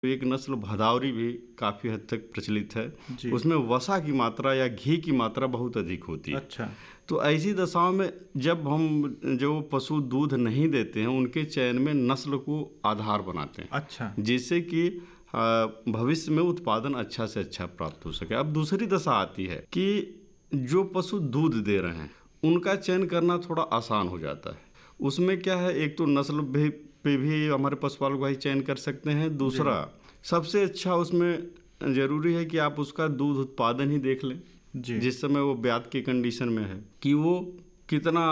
एक नस्ल भदावरी भी काफ़ी हद तक प्रचलित है। जी। उसमें वसा की मात्रा या घी की मात्रा बहुत अधिक होती है। अच्छा। तो ऐसी दशाओं में जब हम जो पशु दूध नहीं देते हैं उनके चयन में नस्ल को आधार बनाते हैं, अच्छा। जिससे कि भविष्य में उत्पादन अच्छा से अच्छा प्राप्त हो सके। अब दूसरी दशा आती है कि जो पशु दूध दे रहे हैं उनका चयन करना थोड़ा आसान हो जाता है। उसमें क्या है, एक तो नस्ल पे भी हमारे पशुपालक भाई चयन कर सकते हैं। दूसरा, सबसे अच्छा उसमें ज़रूरी है कि आप उसका दूध उत्पादन ही देख लें। जी। जिस समय वो ब्यात की कंडीशन में है कि वो कितना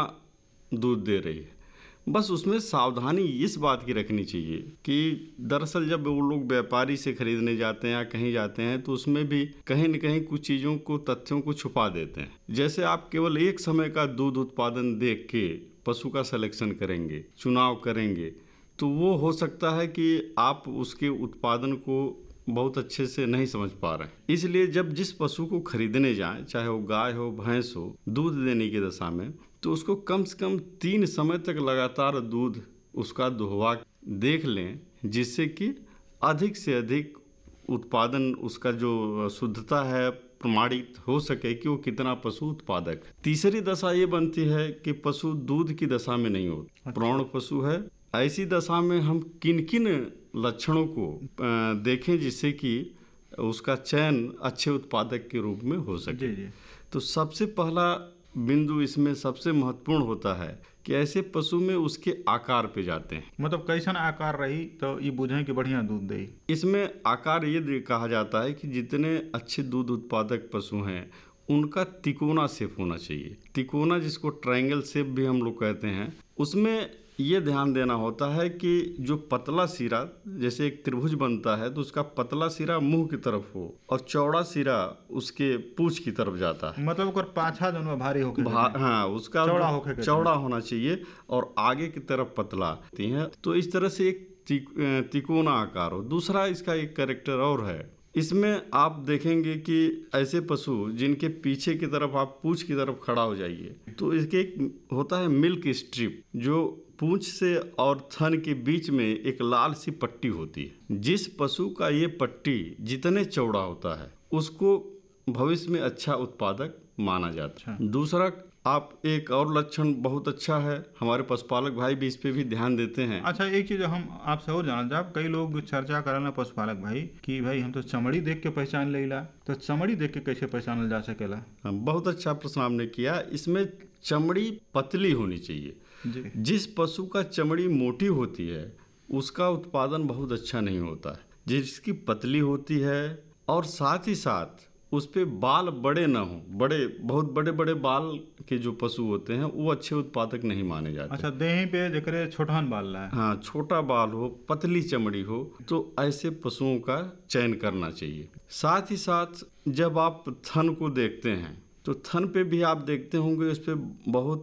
दूध दे रही है। बस उसमें सावधानी इस बात की रखनी चाहिए कि दरअसल जब वो लोग व्यापारी से खरीदने जाते हैं या कहीं जाते हैं तो उसमें भी कहीं न कहीं कुछ चीज़ों को, तथ्यों को छुपा देते हैं। जैसे आप केवल एक समय का दूध उत्पादन देख के पशु का सिलेक्शन करेंगे, चुनाव करेंगे, तो वो हो सकता है कि आप उसके उत्पादन को बहुत अच्छे से नहीं समझ पा रहे हैं। इसलिए जब जिस पशु को खरीदने जाएं, चाहे वो गाय हो, भैंस हो, दूध देने की दशा में, तो उसको कम से कम 3 समय तक लगातार दूध उसका दुहवा देख लें, जिससे कि अधिक से अधिक उत्पादन उसका जो शुद्धता है प्रमाणित हो सके कि वो कितना पशु उत्पादक है। तीसरी दशा ये बनती है कि पशु दूध की दशा में नहीं हो, प्रौढ़ पशु है। ऐसी दशा में हम किन किन लक्षणों को देखें जिससे कि उसका चयन अच्छे उत्पादक के रूप में हो सके। जी। तो सबसे पहला बिंदु इसमें सबसे महत्वपूर्ण होता है कि ऐसे पशु में उसके आकार पे जाते हैं। मतलब कैसन आकार रही तो ये बुझें कि बढ़िया दूध दे। इसमें आकार ये कहा जाता है कि जितने अच्छे दूध उत्पादक पशु हैं उनका तिकोना शेप होना चाहिए। तिकोना, जिसको ट्रायंगल शेप भी हम लोग कहते हैं, उसमें ये ध्यान देना होता है कि जो पतला सिरा, जैसे एक त्रिभुज बनता है तो उसका पतला सिरा मुंह की तरफ हो और चौड़ा सिरा उसके पूंछ की तरफ जाता है। मतलब ओकर पाछा जौन भारी होके हाँ, उसका चौड़ा होना चाहिए और आगे की तरफ पतला होती है। तो इस तरह से एक तिकोना आकार हो। दूसरा इसका एक कैरेक्टर और है, इसमें आप देखेंगे कि ऐसे पशु जिनके पीछे की तरफ आप पूंछ की तरफ खड़ा हो जाइए तो इसके एक होता है मिल्क स्ट्रिप, जो पूंछ से और थन के बीच में एक लाल सी पट्टी होती है। जिस पशु का ये पट्टी जितने चौड़ा होता है उसको भविष्य में अच्छा उत्पादक माना जाता है। दूसरा, आप एक और लक्षण बहुत अच्छा है, हमारे पशुपालक भाई भी इस पे भी ध्यान देते हैं। अच्छा, एक चीज हम आपसे और जानना चाहब, कई लोग चर्चा करना पशुपालक भाई कि भाई हम तो चमड़ी देख के पहचान लेला, तो चमड़ी देख के कैसे पहचानल जा सकेला? बहुत अच्छा प्रश्न आपने किया। इसमें चमड़ी पतली होनी चाहिए जी। जिस पशु का चमड़ी मोटी होती है उसका उत्पादन बहुत अच्छा नहीं होता है। जिसकी पतली होती है और साथ ही साथ उस पे बाल बड़े ना हो, बहुत बड़े बड़े बाल के जो पशु होते हैं वो अच्छे उत्पादक नहीं माने जाते। अच्छा, देही पे जकरे छोटहन बाल है। हाँ, छोटा बाल हो, पतली चमड़ी हो, तो ऐसे पशुओं का चयन करना चाहिए। साथ ही साथ जब आप थन को देखते हैं तो थन पे भी आप देखते होंगे उस पे बहुत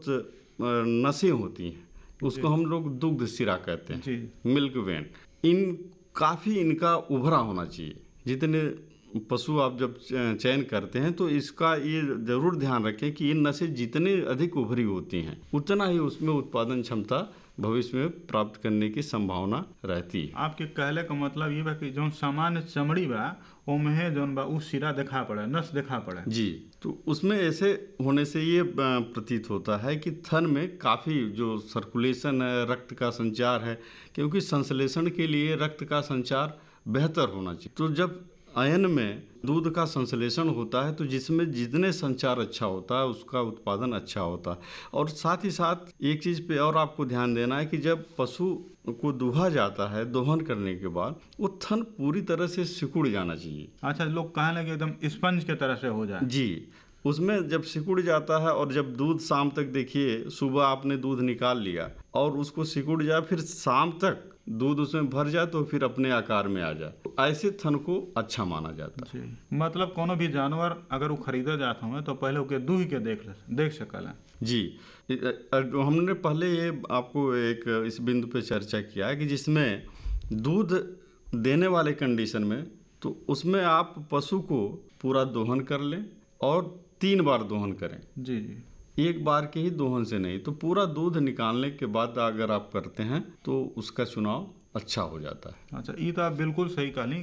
नसें होती हैं, उसको हम लोग दुग्ध सिरा कहते हैं जी। Milk when. इनका उभरा होना चाहिए। जितने पशु आप जब चयन करते हैं तो इसका ये जरूर ध्यान रखें कि ये नसें जितने अधिक उभरी होती हैं उतना ही उसमें उत्पादन क्षमता भविष्य में प्राप्त करने की संभावना रहती है। आपके कहले का मतलब ये बा कि जो सामान्य चमड़ी बा ओमे जौन बा उ सिरा देखा पड़े, नस देखा पड़े जी। तो उसमें ऐसे होने से ये प्रतीत होता है कि थन में काफ़ी जो सर्कुलेशन है, रक्त का संचार है, क्योंकि संश्लेषण के लिए रक्त का संचार बेहतर होना चाहिए। तो जब अयन में दूध का संश्लेषण होता है तो जिसमें जितने संचार अच्छा होता है उसका उत्पादन अच्छा होता है। और साथ ही साथ एक चीज़ पे और आपको ध्यान देना है कि जब पशु को दुहा जाता है, दोहन करने के बाद वो थन पूरी तरह से सिकुड़ जाना चाहिए। अच्छा, लोग कहने लगे एकदम स्पंज के तरह से हो जाए। जी, उसमें जब सिकुड़ जाता है और जब दूध शाम तक, देखिए सुबह आपने दूध निकाल लिया और उसको सिकुड़ जाए, फिर शाम तक दूध उसमें भर जाए तो फिर अपने आकार में आ जाए, तो ऐसे थन को अच्छा माना जाता है। मतलब कोनो भी जानवर अगर वो खरीदे जाते हो तो पहले ओके दूह के देख सकला। जी, हमने पहले ये आपको एक इस बिंदु पे चर्चा किया है कि जिसमें दूध देने वाले कंडीशन में तो उसमें आप पशु को पूरा दोहन कर लें और 3 बार दोहन करें। जी। एक बार के ही दोहन से नहीं, तो पूरा दूध निकालने के बाद अगर आप करते हैं तो उसका चुनाव अच्छा हो जाता है। अच्छा, ये तो आप बिल्कुल सही कहली।